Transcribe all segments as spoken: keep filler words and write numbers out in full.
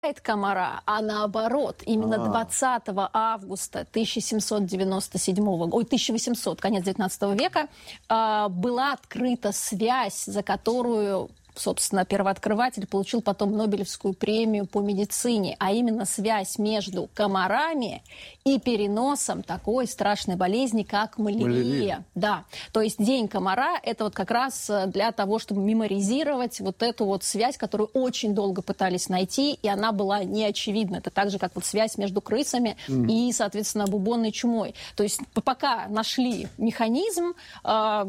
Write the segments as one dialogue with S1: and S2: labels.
S1: комара, а наоборот, именно
S2: А.
S1: двадцатого августа тысяча семьсот девяносто седьмого, ой, тысяча восемьсот, конец девятнадцатого века, э, была открыта связь, за которую, собственно, первооткрыватель получил потом Нобелевскую премию по медицине, а именно связь между комарами и переносом такой страшной болезни, как малярия.
S2: Малярия.
S1: Да, то есть День комара – это вот как раз для того, чтобы меморизировать вот эту вот связь, которую очень долго пытались найти, и она была неочевидна. Это так же, как вот связь между крысами mm. и, соответственно, бубонной чумой. То есть пока нашли механизм, э,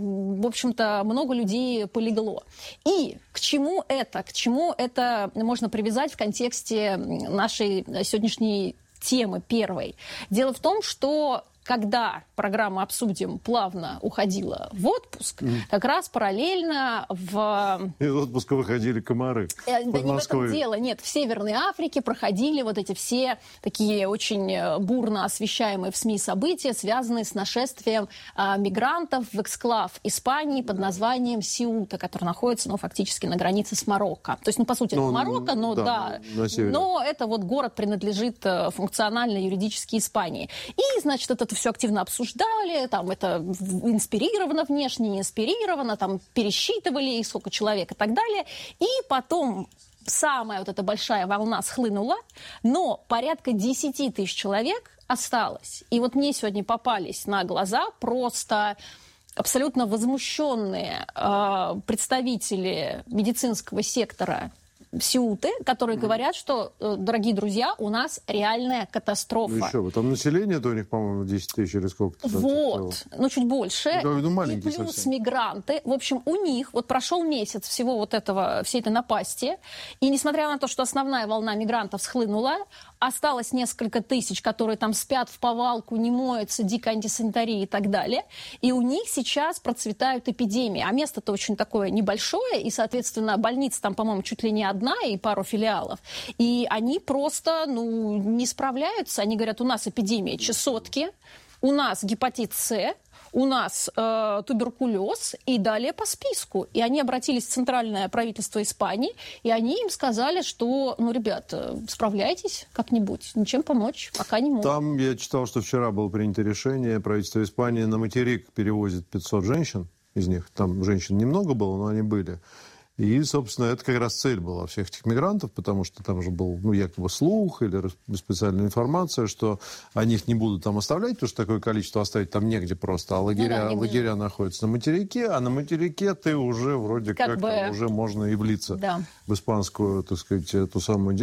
S1: в общем-то, много людей полегло. И к чему это? К чему это можно привязать в контексте нашей сегодняшней темы первой? Дело в том, что когда программа «Обсудим» плавно уходила в отпуск, mm. как раз параллельно в...
S2: Из отпуска выходили комары.
S1: Да не в этом дело. Нет, в Северной Африке проходили вот эти все такие очень бурно освещаемые в СМИ события, связанные с нашествием а, мигрантов в эксклав Испании под названием Сеута, который находится, ну, фактически на границе с Марокко. То есть, ну, по сути,
S2: ну,
S1: это Марокко, но, да,
S2: да,
S1: но это вот город принадлежит функционально юридически Испании. И, значит, этот все активно обсуждали, там это инспирировано внешне, не инспирировано, там пересчитывали, и сколько человек и так далее. И потом самая вот эта большая волна схлынула, но порядка десять тысяч человек осталось. И вот мне сегодня попались на глаза просто абсолютно возмущенные э, представители медицинского сектора Сеуты, которые mm. говорят, что, дорогие друзья, у нас реальная катастрофа.
S2: Ну еще бы, там население-то у них, по-моему, десять тысяч или сколько-то.
S1: Вот, ну чуть больше.
S2: Ну, ну,
S1: и плюс
S2: совсем.
S1: Мигранты. В общем, у них вот прошел месяц всего вот этого, всей этой напасти, и несмотря на то, что основная волна мигрантов схлынула, осталось несколько тысяч, которые там спят в повалку, не моются, дикая антисанитария и так далее. И у них сейчас процветают эпидемии. А место-то очень такое небольшое, и, соответственно, больница там, по-моему, чуть ли не одна, и пару филиалов. И они просто, ну, не справляются. Они говорят, у нас эпидемия чесотки, у нас гепатит С, у нас э, туберкулез, и далее по списку. И они обратились в центральное правительство Испании, и они им сказали, что, ну, ребят, справляйтесь как-нибудь, ничем помочь пока не могут.
S2: Там я читал, что вчера было принято решение, правительство Испании на материк перевозит пятьсот женщин из них. Там женщин немного было, но они были. И, собственно, это как раз цель была всех этих мигрантов, потому что там же был, ну, якобы слух или специальная информация, что они их не будут там оставлять, потому что такое количество оставить там негде просто. А лагеря, ну, да, лагеря находятся на материке, а на материке ты уже вроде как, как бы... там, уже можно и влиться да. в испанскую, так сказать, ту самую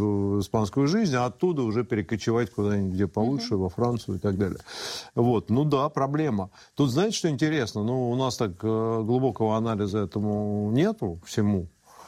S2: в испанскую жизнь, а оттуда уже перекочевать куда-нибудь, где получше, угу. во Францию и так далее. Вот. Ну да, проблема. Тут, знаете, что интересно? Ну, у нас так глубокого анализа этому нету, всему.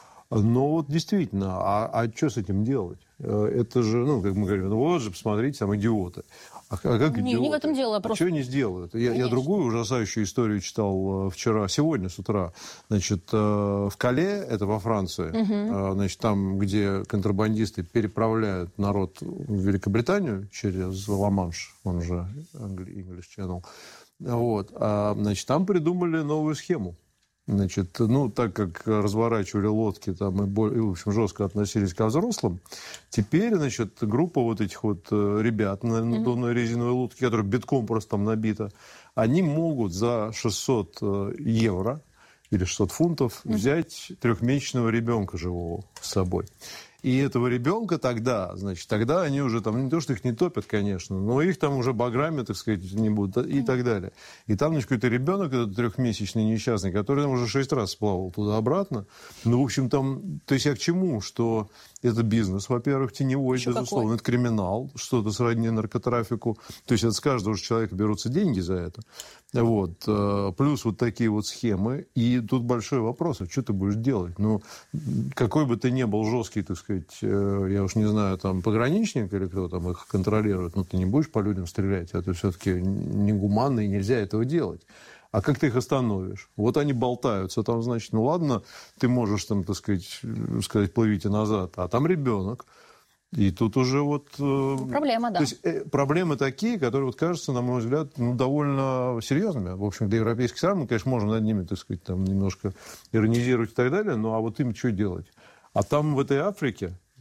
S2: Но вот действительно, а, а что с этим делать? Это же, ну, как мы говорим, ну вот же, посмотрите, там идиоты. А, а как
S1: не,
S2: идиоты?
S1: Не в этом дело.
S2: А
S1: просто...
S2: что они сделают? Я, я другую ужасающую историю читал вчера, сегодня с утра. Значит, в Кале, это во Франции, угу. значит, там, где контрабандисты переправляют народ в Великобританию через Ла-Манш, он же English Channel, вот, а, значит, там придумали новую схему. Значит, ну, так как разворачивали лодки там и, и, в общем, жестко относились ко взрослым, теперь, значит, группа вот этих вот ребят на надувной резиновой лодке, которая битком просто там набита, они могут за шестьсот евро или шестьсот фунтов взять трехмесячного ребенка живого с собой. И этого ребенка тогда, значит, тогда они уже там, не то, что их не топят, конечно, но их там уже баграми, так сказать, не будут и так далее. И там, значит, какой-то ребенок, этот трехмесячный несчастный, который там уже шесть раз сплавал туда-обратно. Ну, в общем, там, то есть я к чему? Что это бизнес, во-первых, теневой, еще безусловно, какой? Это криминал, что-то сродни наркотрафику. То есть это с каждого человека берутся деньги за это. Вот. Плюс вот такие вот схемы. И тут большой вопрос, а что ты будешь делать? Ну, какой бы ты ни был жесткий, так сказать, я уж не знаю, там, пограничник или кто там их контролирует, но ты не будешь по людям стрелять. Это все-таки негуманно, и нельзя этого делать. А как ты их остановишь? Вот они болтаются, там, значит, ну ладно, ты можешь, там, так сказать, сказать, плывите назад, а там ребенок. И тут уже вот...
S1: Проблема, да.
S2: То есть э, проблемы такие, которые, вот, кажутся, на мой взгляд, ну, довольно серьезными. В общем, для европейских стран мы, конечно, можем над ними, так сказать, там, немножко иронизировать и так далее, но а вот им что делать? А там, в этой Африке,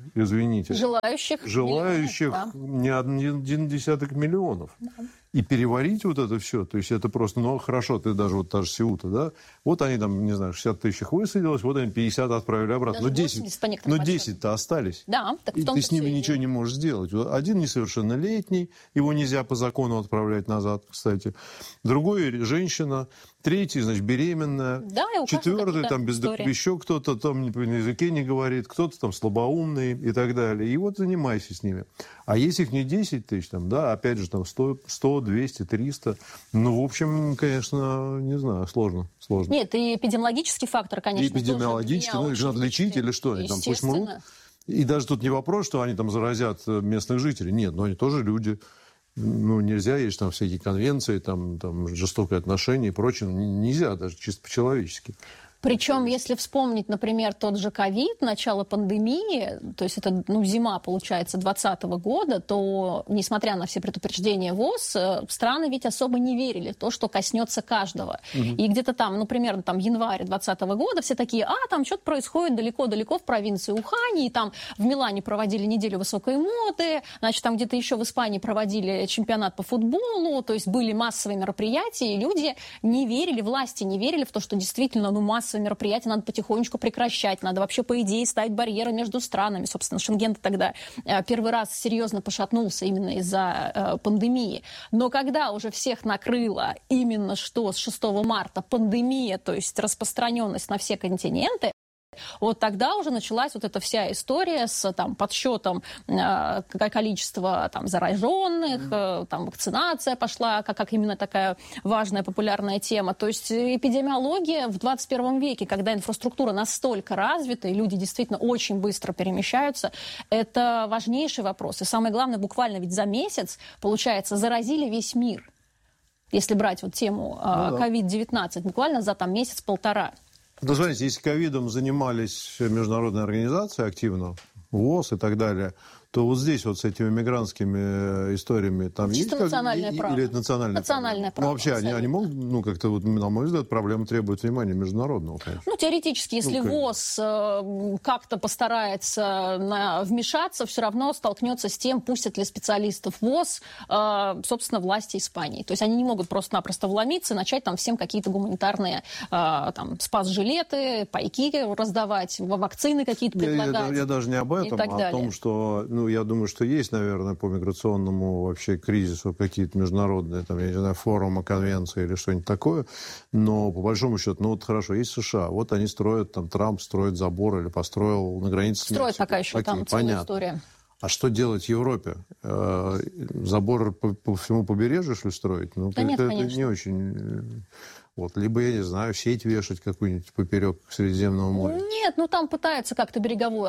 S2: извините.
S1: Желающих.
S2: Желающих
S1: да.
S2: не один десяток миллионов. Да. И переварить вот это все, то есть это просто, ну, хорошо, ты даже вот та же Сеута, да, вот они там, не знаю, шестьдесят тысяч их высадилось, вот они пятьдесят отправили обратно. Но десять, но десять-то остались.
S1: Да, так в том
S2: и ты с ними
S1: и...
S2: ничего не можешь сделать. Один несовершеннолетний, его нельзя по закону отправлять назад, кстати. Другой женщина, третий, значит, беременная,
S1: да,
S2: четвертый, там, без доп... еще кто-то там на языке не говорит, кто-то там слабоумный и так далее. И вот занимайся с ними. А если их не десять тысяч, там, да, опять же, там сто, двести, триста, ну, в общем, конечно, не знаю, сложно. сложно.
S1: Нет, и эпидемиологический фактор, конечно,
S2: и эпидемиологический, ну, их надо лечить или что? Они там пусть мрут. И даже тут не вопрос, что они там заразят местных жителей. Нет, но они тоже люди. Ну, нельзя, есть там всякие конвенции, там, там жестокое отношение и прочее. Нельзя, даже чисто по-человечески.
S1: Причем, если вспомнить, например, тот же ковид, начало пандемии, то есть это, ну, зима, получается, двадцатого года, то, несмотря на все предупреждения ВОЗ, страны ведь особо не верили в то, что коснется каждого. Угу. И где-то там, ну, примерно там январь двадцатого года все такие, а, там что-то происходит далеко-далеко в провинции Ухань, и там в Милане проводили неделю высокой моды, значит, там где-то еще в Испании проводили чемпионат по футболу, то есть были массовые мероприятия, и люди не верили, власти не верили в то, что действительно, ну, массовые мероприятия надо потихонечку прекращать, надо вообще, по идее, ставить барьеры между странами. Собственно, Шенген тогда первый раз серьезно пошатнулся именно из-за э, пандемии. Но когда уже всех накрыло именно что с шестого марта пандемия, то есть распространенность на все континенты, вот тогда уже началась вот эта вся история с там, подсчетом э, количества там, зараженных, э, там, вакцинация пошла, как, как именно такая важная популярная тема. То есть эпидемиология в двадцать первом веке, когда инфраструктура настолько развита, и люди действительно очень быстро перемещаются, это важнейший вопрос. И самое главное, буквально ведь за месяц, получается, заразили весь мир. Если брать вот тему э, ковид девятнадцать, буквально за там, месяц-полтора.
S2: Ну, смотрите, если ковидом занимались международные организации активно, ВОЗ и так далее, то вот здесь вот с этими мигрантскими историями там
S1: чисто
S2: есть...
S1: национальное
S2: как...
S1: право.
S2: Или это национальное,
S1: национальное право?
S2: право? Ну, вообще, они, они могут, ну, как-то, вот, на мой взгляд, проблема требует внимания международного, конечно.
S1: Ну, теоретически, если ну, ВОЗ э, как-то постарается на... вмешаться, все равно столкнется с тем, пустят ли специалистов ВОЗ, э, собственно, власти Испании. То есть они не могут просто-напросто вломиться и начать там всем какие-то гуманитарные э, там, спас-жилеты, пайки раздавать, вакцины какие-то предлагать.
S2: Я, я, я даже не об этом, а о том, что... Ну, я думаю, что есть, наверное, по миграционному вообще кризису какие-то международные, там, я не знаю, форумы, конвенции или что-нибудь такое. Но, по большому счету, ну, вот хорошо, есть США. Вот они строят, там, Трамп строит забор или построил на границе с Мексикой.
S1: Строит пока еще, там целая история.
S2: А что делать в Европе? Э, забор по, по всему побережью, что ли, строить? Ну,
S1: да
S2: это,
S1: нет,
S2: это
S1: конечно.
S2: не очень... Вот. Либо, я не знаю, сеть вешать какую-нибудь поперек Средиземного моря.
S1: Нет, ну там пытаются как-то береговую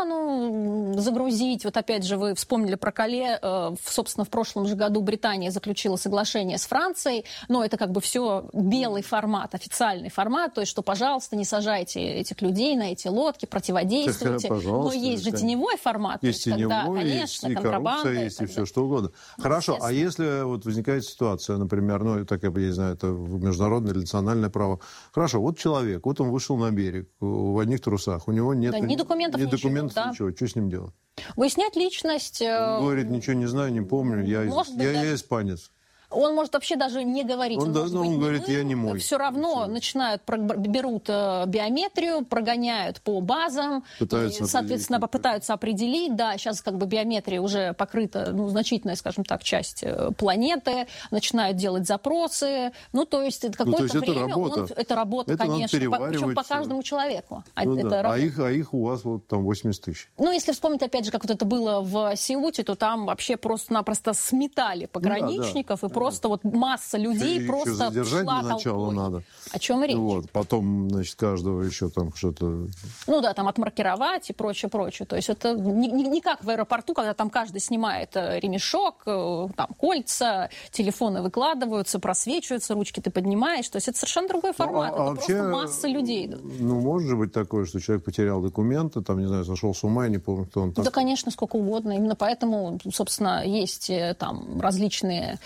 S1: охрану загрузить. Вот опять же, вы вспомнили про Кале. Э, собственно, в прошлом же году Британия заключила соглашение с Францией. Но это как бы все белый формат, официальный формат. То есть, что, пожалуйста, не сажайте этих людей на эти лодки, противодействуйте.
S2: Пожалуйста,
S1: но есть же теневой формат.
S2: Есть
S1: есть,
S2: теневой,
S1: когда, конечно,
S2: есть и коррупция, есть и все что угодно. Хорошо, а если вот возникает ситуация, например, ну, так я не знаю, это международное или национальное право. Хорошо, вот человек, вот он вышел на берег в одних трусах, у него нет
S1: да, ни документов,
S2: ни
S1: ничего,
S2: документов
S1: да.
S2: ничего. Что с ним делать?
S1: Выяснять личность.
S2: Он говорит, ничего не знаю, не помню, я,
S1: Может
S2: из...
S1: быть,
S2: я,
S1: даже...
S2: я испанец.
S1: Он может вообще даже не говорить.
S2: Он,
S1: он
S2: да,
S1: может
S2: он
S1: быть
S2: говорит,
S1: немым,
S2: я не мой.
S1: Все равно
S2: все.
S1: начинают, берут биометрию, прогоняют по базам,
S2: пытаются
S1: и, соответственно,
S2: определить.
S1: попытаются определить. Да, сейчас как бы биометрия уже покрыта, ну, значительная, скажем так, часть планеты, начинают делать запросы. Ну, то есть это какое-то
S2: ну, то есть
S1: время...
S2: Это работа,
S1: он, это работа
S2: это
S1: конечно, по, причем по каждому человеку.
S2: Ну,
S1: это
S2: да. а, их, а их у вас вот там восемьдесят тысяч.
S1: Ну, если вспомнить, опять же, как вот это было в Сеуте, то там вообще просто-напросто сметали пограничников, ну, да, да. и просто вот масса людей
S2: просто
S1: просто
S2: задержать
S1: шла
S2: для начала
S1: толпой.
S2: Надо.
S1: О чем речь?
S2: Вот. Потом, значит, каждого еще там что-то...
S1: Ну да, там отмаркировать и прочее, прочее. То есть это не, не, не как в аэропорту, когда там каждый снимает ремешок, там кольца, телефоны выкладываются, просвечиваются, ручки ты поднимаешь. То есть это совершенно другой формат. Ну, а, это а вообще, просто масса людей.
S2: Ну, может быть такое, что человек потерял документы, там, не знаю, сошел с ума, я не помню, кто он такой.
S1: Да, конечно, сколько угодно. Именно поэтому, собственно, есть там различные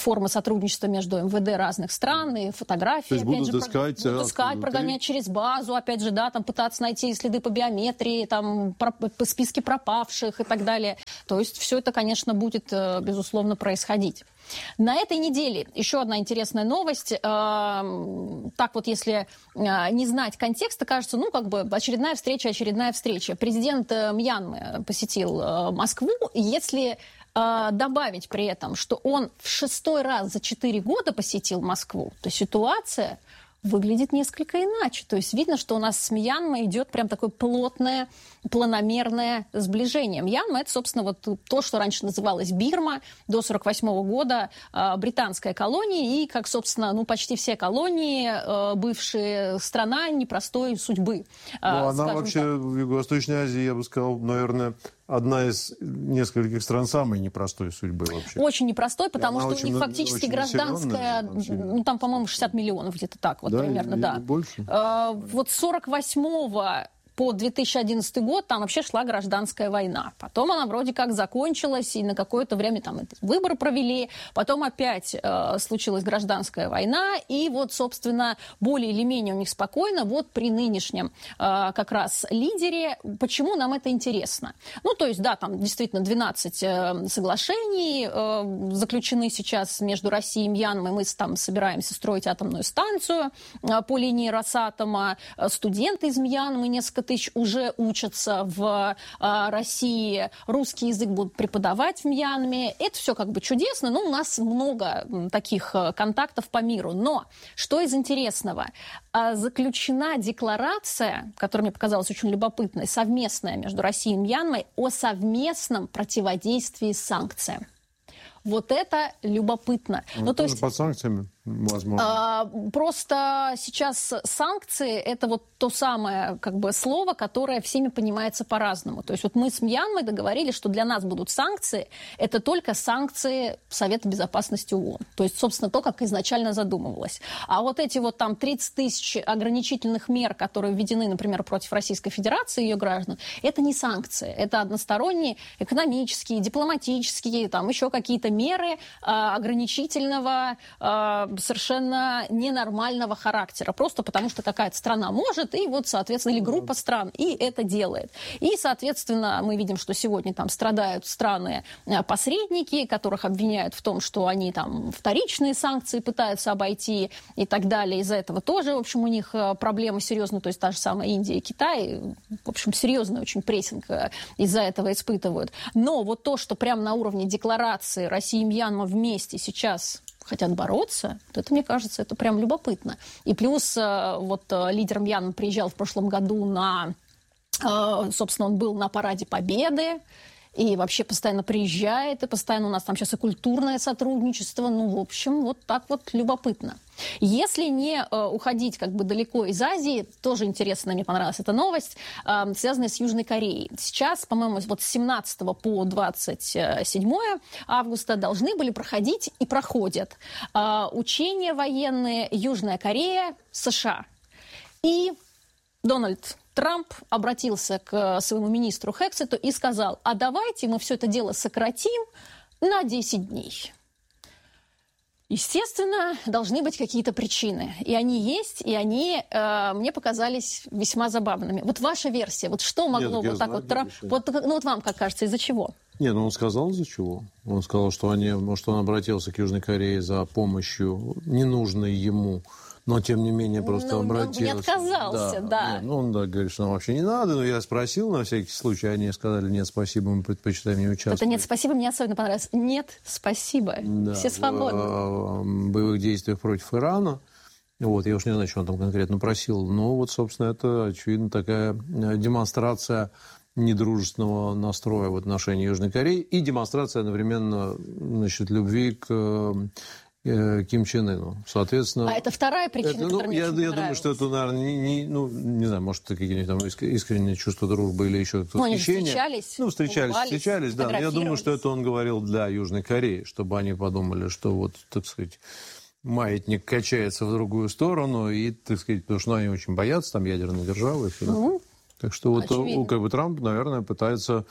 S1: формы сотрудничества между эм вэ дэ разных стран, и фотографии.
S2: То есть
S1: опять
S2: будут
S1: же,
S2: искать,
S1: про... будут искать прогонять через базу, опять же, да, там пытаться найти следы по биометрии, там, про... по списке пропавших и так далее. То есть все это, конечно, будет, безусловно, происходить. На этой неделе еще одна интересная новость. Так вот, если не знать контекста, кажется, ну, как бы очередная встреча, очередная встреча. Президент Мьянмы посетил Москву. Если добавить при этом, что он в шестой раз за четыре года посетил Москву, то ситуация выглядит несколько иначе. То есть видно, что у нас с Мьянмой идет прям такое плотное, планомерное сближение. Мьянма — это, собственно, вот то, что раньше называлось Бирма, до сорок восьмого года британская колония, и, как, собственно, ну, почти все колонии, бывшие, страна непростой судьбы.
S2: Ну, она вообще так. В Юго-Восточной Азии, я бы сказал, наверное, одна из нескольких стран самой непростой судьбы вообще.
S1: Очень непростой, потому что очень, у них фактически гражданская, ну, там, по-моему, шестьдесят миллионов где-то так вот, да, примерно, да.
S2: Больше?
S1: А, вот с сорок восьмого по две тысячи одиннадцатый год там вообще шла гражданская война. Потом она вроде как закончилась, и на какое-то время там выборы провели. Потом опять э, случилась гражданская война, и вот, собственно, более или менее у них спокойно. Вот при нынешнем э, как раз лидере. Почему нам это интересно? Ну, то есть, да, там действительно двенадцать э, соглашений э, заключены сейчас между Россией и Мьянмой. Мы там собираемся строить атомную станцию э, по линии Росатома. Студенты из Мьянмы, несколько тысяч, уже учатся в э, России. Русский язык будут преподавать в Мьянме. Это все как бы чудесно, но у нас много таких э, контактов по миру. Но что из интересного? Э, заключена декларация, которая мне показалась очень любопытной, совместная между Россией и Мьянмой, о совместном противодействии санкциям. Вот это любопытно.
S2: Ну, то есть под санкциями, возможно.
S1: А, просто сейчас санкции — это вот то самое как бы слово, которое всеми понимается по-разному. То есть вот мы с Мьянмой договорились, что для нас будут санкции. Это только санкции Совета Безопасности ООН. То есть, собственно, то, как изначально задумывалось. А вот эти вот там тридцать тысяч ограничительных мер, которые введены, например, против Российской Федерации и ее граждан, это не санкции. Это односторонние экономические, дипломатические, там еще какие-то меры а, ограничительного, а, совершенно ненормального характера. Просто потому, что какая-то страна может, и вот, соответственно, или группа стран, и это делает. И, соответственно, мы видим, что сегодня там страдают страны-посредники, которых обвиняют в том, что они там вторичные санкции пытаются обойти и так далее. Из-за этого тоже, в общем, у них проблемы серьезные. То есть та же самая Индия и Китай, в общем, серьезный очень прессинг из-за этого испытывают. Но вот то, что прямо на уровне декларации Россия и Мьянма вместе сейчас хотят бороться, то это, мне кажется, это прям любопытно. И плюс вот лидер Мьянмы приезжал в прошлом году на, собственно, он был на параде Победы, и вообще постоянно приезжает, и постоянно у нас там сейчас и культурное сотрудничество. Ну, в общем, вот так вот любопытно. Если не э, уходить как бы далеко из Азии, тоже интересно, мне понравилась эта новость, э, связанная с Южной Кореей. Сейчас, по-моему, вот с семнадцатого по двадцать седьмое августа должны были проходить и проходят э, учения военные Южная Корея, США. И Дональд Трамп обратился к своему министру Хексету и сказал: а давайте мы все это дело сократим на десять дней. Естественно, должны быть какие-то причины. И они есть, и они э, мне показались весьма забавными. Вот ваша версия, вот что могло
S2: Нет,
S1: вот так вот... Трамп, вот, ну вот вам как кажется, из-за чего?
S2: Не, ну он сказал, из-за чего. Он сказал, что, они, что он обратился к Южной Корее за помощью, ненужной ему. Но, тем не менее, просто
S1: ну,
S2: обратился.
S1: Он не отказался, да. да.
S2: Нет, ну, он да, говорит, что нам вообще не надо. Но я спросил на всякий случай. Они сказали: нет, спасибо, мы предпочитаем не участвовать.
S1: Это «нет, спасибо» мне особенно понравилось. Нет, спасибо. Да, все свободны.
S2: В боевых действиях против Ирана. Вот, я уж не знаю, что он там конкретно просил. Но вот, собственно, это, очевидно, такая демонстрация недружественного настроя в отношении Южной Кореи и демонстрация одновременно, значит, любви к Ким Чен Ыну. Соответственно...
S1: А это вторая причина,
S2: это, ну,
S1: которая мне
S2: я,
S1: очень
S2: я думаю, что это, наверное, не, не, ну, не знаю, может, это какие-нибудь там искренние чувства дружбы или еще кто-то.
S1: Ну, они встречались.
S2: Ну, встречались, встречались, да. Но я думаю, что это он говорил для Южной Кореи, чтобы они подумали, что вот, так сказать, маятник качается в другую сторону, и, так сказать, потому что ну, они очень боятся там ядерной державы и все. Mm-hmm. Так что вот, как бы, Трамп, наверное, пытается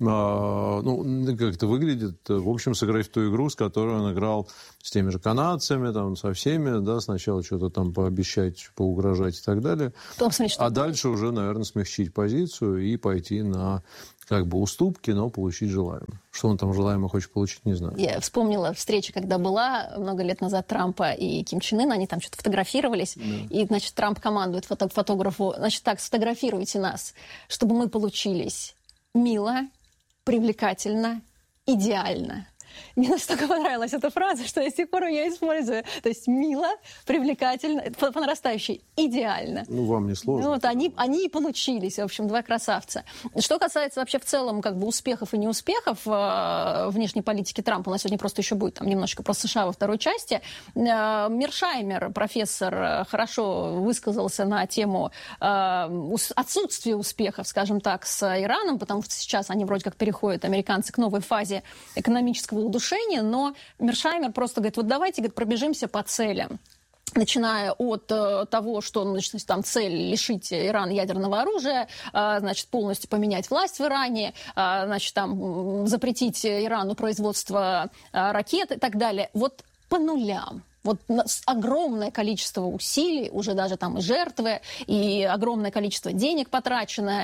S2: а, ну, как это выглядит, в общем, сыграть в ту игру, с которой он играл с теми же канадцами, там, со всеми, да, сначала что-то там пообещать, поугрожать и так далее.
S1: Том, смотри,
S2: а дальше уже, наверное, смягчить позицию и пойти на как бы уступки, но получить желаемое. Что он там желаемое хочет получить, не знаю.
S1: Я вспомнила встречу, когда была много лет назад Трампа и Ким Чен Ына, они там что-то фотографировались, да. И, значит, Трамп командует фото- фотографу, значит, так, сфотографируйте нас, чтобы мы получились мило, привлекательно, идеально. Мне настолько понравилась эта фраза, что я с тех пор ее использую. То есть мило, привлекательно, по, по нарастающей, идеально.
S2: Ну, вам не сложно.
S1: Ну, вот они, они и получились, в общем, два красавца. Что касается вообще в целом как бы успехов и неуспехов э, внешней политики Трампа, у нас сегодня просто еще будет там немножко про США во второй части. Э, Мершаймер, профессор, хорошо высказался на тему э, отсутствия успехов, скажем так, с Ираном, потому что сейчас они вроде как переходят, американцы, к новой фазе экономического удушения, но Мершаймер просто говорит, вот давайте, говорит, пробежимся по целям. Начиная от э, того, что значит, там цель лишить Иран ядерного оружия, э, значит, полностью поменять власть в Иране, э, значит, там, запретить Ирану производство э, ракет и так далее. Вот по нулям. Вот огромное количество усилий, уже даже там и жертвы, и огромное количество денег потрачено,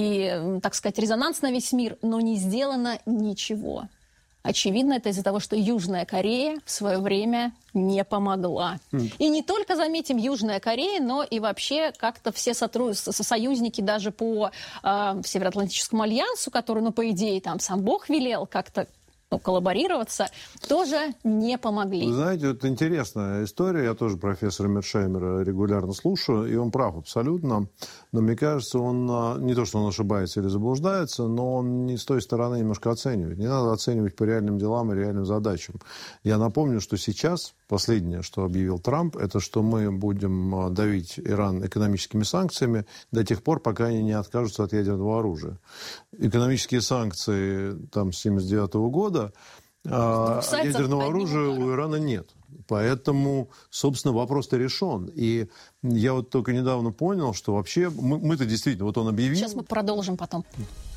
S1: и, так сказать, резонанс на весь мир, но не сделано ничего. Очевидно, это из-за того, что Южная Корея в свое время не помогла. Mm. И не только, заметим, Южная Корея, но и вообще как-то все сотруд... союзники даже по э, Североатлантическому альянсу, который, ну, по идее, там сам Бог велел как-то ну, коллаборироваться, тоже не помогли.
S2: Вы знаете, это интересная история. Я тоже профессора Мершаймера регулярно слушаю, и он прав абсолютно. Но мне кажется, он не то, что он ошибается или заблуждается, но он не с той стороны немножко оценивает. Не надо оценивать по реальным делам и реальным задачам. Я напомню, что сейчас последнее, что объявил Трамп, это что мы будем давить Иран экономическими санкциями до тех пор, пока они не откажутся от ядерного оружия. Экономические санкции там, с семьдесят девятого года, а ядерного оружия у Ирана нет. Поэтому, собственно, вопрос-то решен. И я вот только недавно понял, что вообще мы, мы-то действительно, вот он объявил...
S1: Сейчас мы продолжим потом.